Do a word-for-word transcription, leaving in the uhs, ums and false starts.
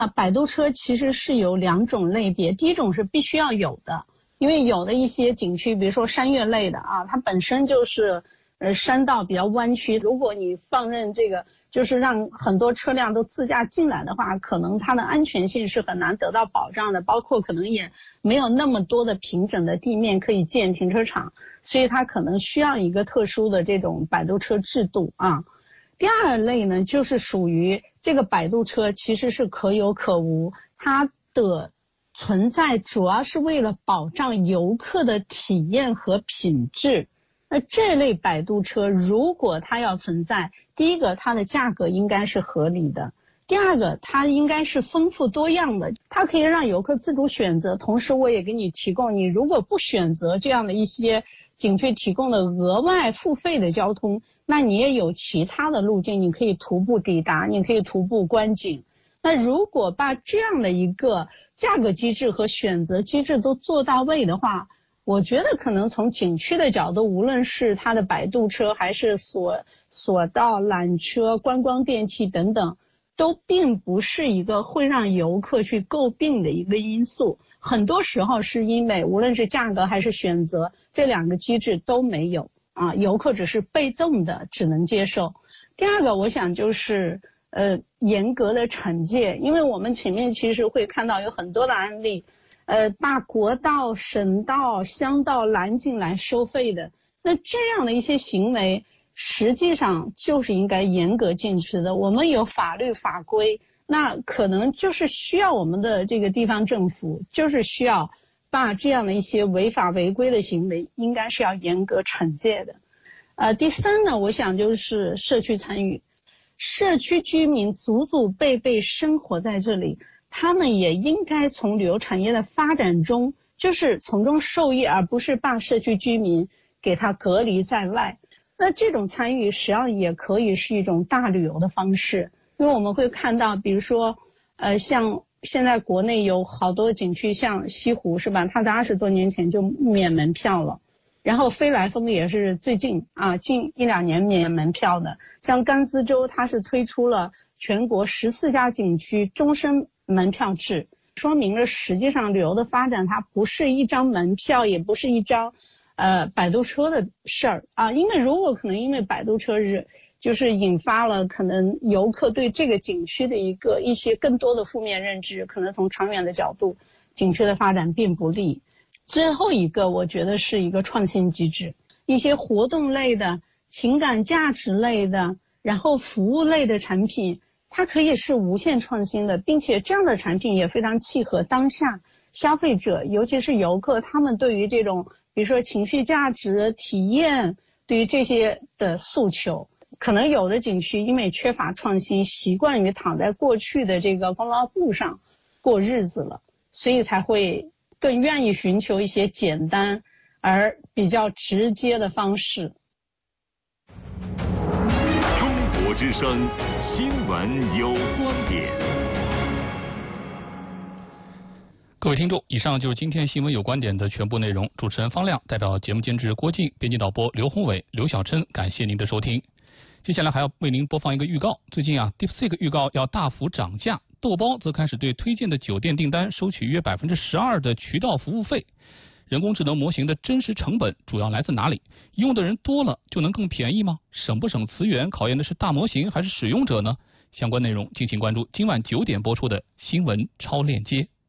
啊，摆渡车其实是有两种类别，第一种是必须要有的，因为有的一些景区，比如说山岳类的啊，它本身就是呃山道比较弯曲，如果你放任这个就是让很多车辆都自驾进来的话，可能它的安全性是很难得到保障的，包括可能也没有那么多的平整的地面可以建停车场，所以它可能需要一个特殊的这种摆渡车制度啊。第二类呢，就是属于这个摆渡车其实是可有可无，它的存在主要是为了保障游客的体验和品质。那这类摆渡车如果它要存在，第一个它的价格应该是合理的，第二个它应该是丰富多样的，它可以让游客自主选择，同时我也给你提供，你如果不选择这样的一些景区提供的额外付费的交通，那你也有其他的路径，你可以徒步抵达，你可以徒步观景。那如果把这样的一个价格机制和选择机制都做到位的话，我觉得可能从景区的角度，无论是它的摆渡车还是索索道、缆车、观光电器等等，都并不是一个会让游客去诟病的一个因素。很多时候是因为无论是价格还是选择，这两个机制都没有啊，游客只是被动的只能接受。第二个我想就是呃严格的惩戒，因为我们前面其实会看到有很多的案例，呃把国道、省道、乡道拦进来收费的，那这样的一些行为实际上就是应该严格禁止的。我们有法律法规，那可能就是需要我们的这个地方政府就是需要把这样的一些违法违规的行为应该是要严格惩戒的。呃，第三呢，我想就是社区参与，社区居民祖祖辈辈生活在这里，他们也应该从旅游产业的发展中就是从中受益，而不是把社区居民给他隔离在外。那这种参与实际上也可以是一种大旅游的方式，因为我们会看到比如说呃，像现在国内有好多景区，像西湖是吧，它在二十多年前就免门票了，然后飞来峰也是最近啊近一两年免门票的，像甘孜州它是推出了全国十四家景区终身门票制，说明了实际上旅游的发展它不是一张门票，也不是一张呃摆渡车的事儿啊。因为如果可能因为摆渡车日就是引发了可能游客对这个景区的一个一些更多的负面认知，可能从长远的角度景区的发展并不利。最后一个我觉得是一个创新机制，一些活动类的、情感价值类的，然后服务类的产品，它可以是无限创新的，并且这样的产品也非常契合当下消费者，尤其是游客，他们对于这种比如说情绪价值、体验，对于这些的诉求。可能有的景区因为缺乏创新，习惯于躺在过去的这个功劳簿上过日子了，所以才会更愿意寻求一些简单而比较直接的方式。 中国之声，新闻有观点。 各位听众，以上就是今天新闻有观点的全部内容。主持人方亮，代表节目监制郭靖，编辑导播刘宏伟、刘小琛，感谢您的收听。接下来还要为您播放一个预告。最近啊 ，DeepSeek 预告要大幅涨价，豆包则开始对推荐的酒店订单收取约百分之十二的渠道服务费。人工智能模型的真实成本主要来自哪里？用的人多了就能更便宜吗？省不省资源考验的是大模型还是使用者呢？相关内容敬请关注今晚九点播出的新闻超链接。